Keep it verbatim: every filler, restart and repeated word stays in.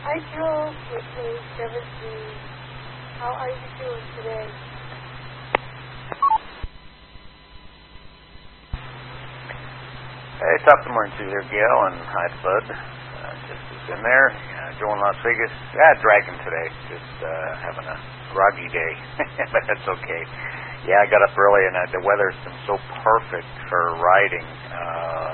Hi, Joe. Whitley, seventeen. How are you doing today? Hey, top of the morning to you there, Gail, and hi, Bud. Uh, just is in there. Uh, Joe in Las Vegas. Yeah, dragging today. Just uh, having a groggy day, but that's okay. Yeah, I got up early, and uh, the weather's been so perfect for riding. Uh,